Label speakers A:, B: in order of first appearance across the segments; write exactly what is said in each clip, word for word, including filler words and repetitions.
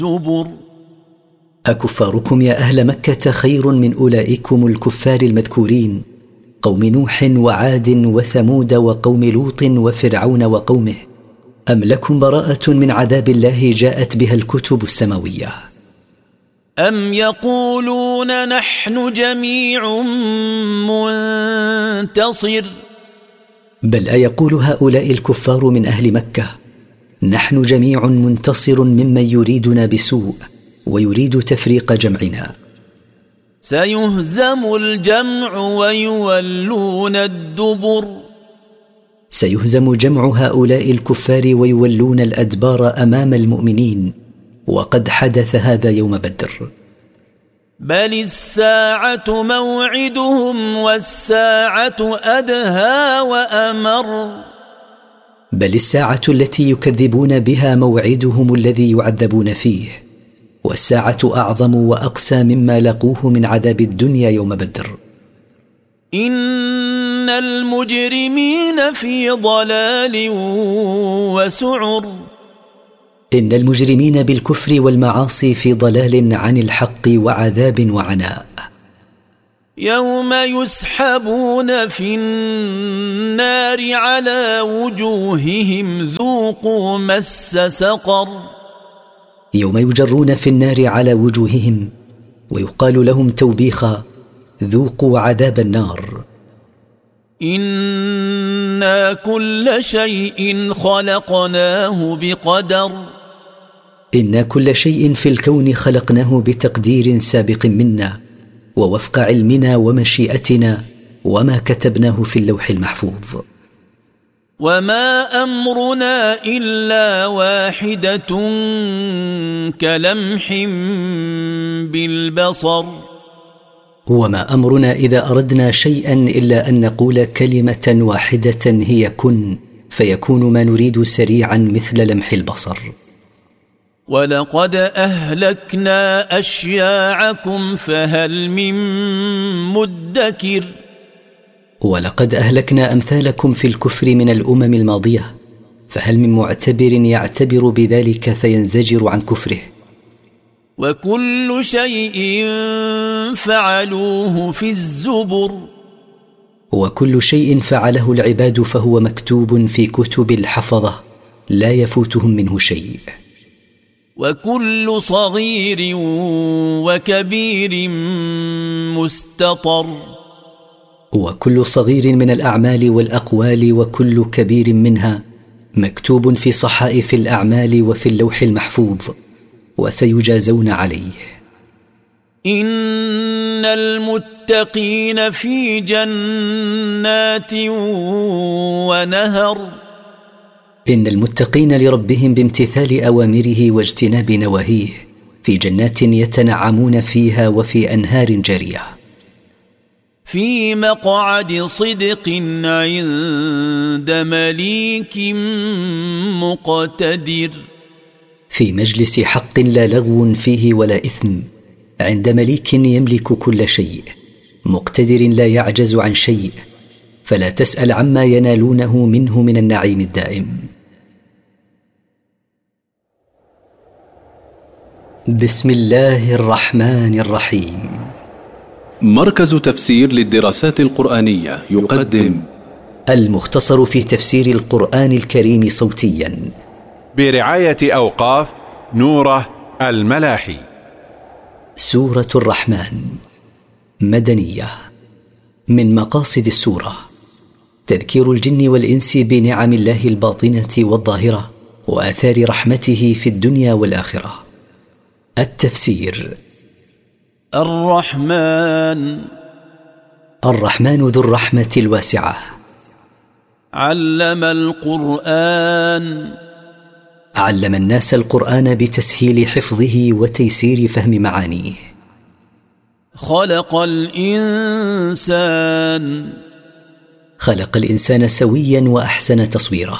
A: الزبر.
B: أكفاركم يا أهل مكة خير من أولئكم الكفار المذكورين، قوم نوح وعاد وثمود وقوم لوط وفرعون وقومه، أم لكم براءة من عذاب الله جاءت بها الكتب السماوية؟
A: أم يقولون نحن جميع منتصر.
B: بل أيقول هؤلاء الكفار من أهل مكة نحن جميع منتصر ممن يريدنا بسوء ويريد تفريق جمعنا.
A: سيهزم الجمع ويولون الدبر.
B: سيهزم جمع هؤلاء الكفار ويولون الأدبار أمام المؤمنين، وقد حدث هذا يوم بدر.
A: بل الساعة موعدهم والساعة أدهى وأمر.
B: بل الساعة التي يكذبون بها موعدهم الذي يعذبون فيه، والساعة أعظم وأقسى مما لقوه من عذاب الدنيا يوم بدر.
A: إن المجرمين في ضلال وسعر.
B: إن المجرمين بالكفر والمعاصي في ضلال عن الحق وعذاب وعناء.
A: يوم يسحبون في النار على وجوههم ذوقوا مس سقر.
B: يوم يجرون في النار على وجوههم ويقال لهم توبيخا ذوقوا عذاب النار.
A: إنا كل شيء خلقناه بقدر.
B: إنا كل شيء في الكون خلقناه بتقدير سابق منا ووفق علمنا ومشيئتنا وما كتبناه في اللوح المحفوظ.
A: وما أمرنا إلا واحدة كلمح بالبصر.
B: وما أمرنا إذا أردنا شيئا إلا أن نقول كلمة واحدة هي كن فيكون ما نريد سريعا مثل لمح البصر.
A: ولقد أهلكنا أشياعكم فهل من مدكر.
B: ولقد أهلكنا أمثالكم في الكفر من الأمم الماضية فهل من معتبر يعتبر بذلك فينزجر عن كفره.
A: وكل شيء فعلوه في الزبر.
B: وكل شيء فعله العباد فهو مكتوب في كتب الحفظة لا يفوتهم منه شيء.
A: وكل صغير وكبير مستطر.
B: وكل صغير من الأعمال والأقوال وكل كبير منها مكتوب في صحائف الأعمال وفي اللوح المحفوظ وسيجازون عليه.
A: إن المتقين في جنات ونهر.
B: إن المتقين لربهم بامتثال أوامره واجتناب نواهيه في جنات يتنعمون فيها وفي أنهار جارية.
A: في مقعد صدق عند مليك مقتدر.
B: في مجلس حق لا لغو فيه ولا إثم عند مليك يملك كل شيء مقتدر لا يعجز عن شيء، فلا تسأل عما ينالونه منه من النعيم الدائم. بسم الله الرحمن الرحيم.
C: مركز تفسير للدراسات القرآنية يقدم
B: المختصر في تفسير القرآن الكريم صوتيا
D: برعاية أوقاف نوره الملاحي.
B: سورة الرحمن مدنية. من مقاصد السورة تذكير الجن والإنس بنعم الله الباطنة والظاهرة وآثار رحمته في الدنيا والآخرة. التفسير.
A: الرحمن.
B: الرحمن ذو الرحمة الواسعة.
A: علم القرآن.
B: علم الناس القرآن بتسهيل حفظه وتيسير فهم معانيه.
A: خلق الإنسان.
B: خلق الإنسان سويا وأحسن تصويره.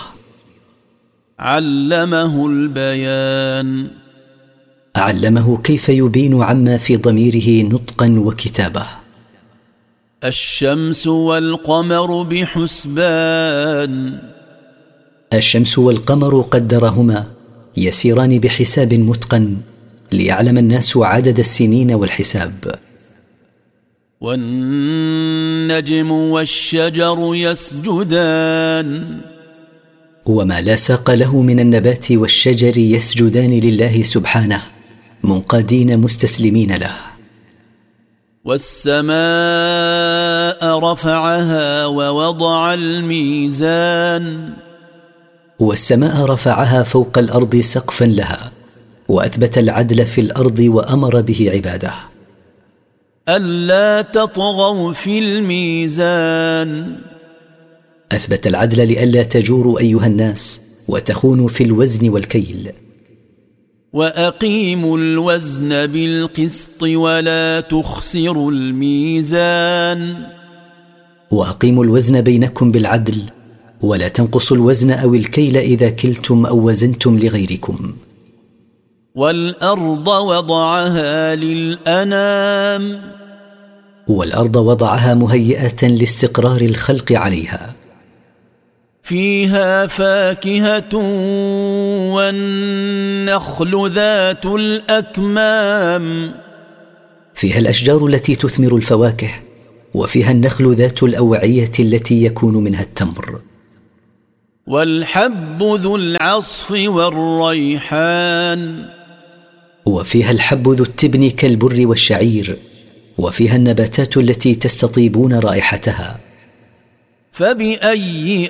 A: علمه البيان.
B: علمه كيف يبين عما في ضميره نطقا وكتابة.
A: الشمس والقمر بحسبان.
B: الشمس والقمر قدرهما يسيران بحساب متقن ليعلم الناس عدد السنين والحساب.
A: والنجم والشجر يسجدان
B: وما لا ساق له من النبات والشجر يسجدان لله سبحانه منقادين مستسلمين له.
A: والسماء رفعها ووضع الميزان
B: والسماء رفعها فوق الأرض سقفا لها وأثبت العدل في الأرض وأمر به عباده.
A: ألا تطغوا في الميزان
B: أثبت العدل لئلا تجوروا أيها الناس وتخونوا في الوزن والكيل.
A: وأقيموا الوزن بالقسط ولا تخسروا الميزان
B: وأقيموا الوزن بينكم بالعدل ولا تنقصوا الوزن أو الكيل إذا كلتم أو وزنتم لغيركم.
A: والأرض وضعها للأنام
B: والأرض وضعها مهيئة لاستقرار الخلق عليها.
A: فيها فاكهة والنخل ذات الأكمام
B: فيها الأشجار التي تثمر الفواكه وفيها النخل ذات الأوعية التي يكون منها التمر.
A: والحب ذو العصف والريحان
B: وفيها الحب ذو التبن كالبر والشعير وفيها النباتات التي تستطيبون رائحتها.
A: فبأي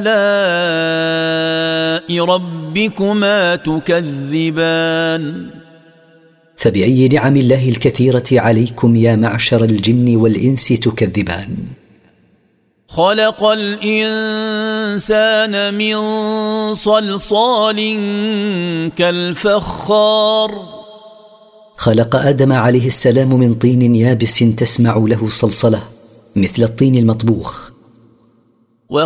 A: آلاء ربكما تكذبان
B: فبأي نعم الله الكثيرة عليكم يا معشر الجن والإنس تكذبان.
A: خلق الإنسان من صلصال كالفخار
B: خلق آدم عليه السلام من طين يابس تسمع له صلصلة مثل الطين المطبوخ.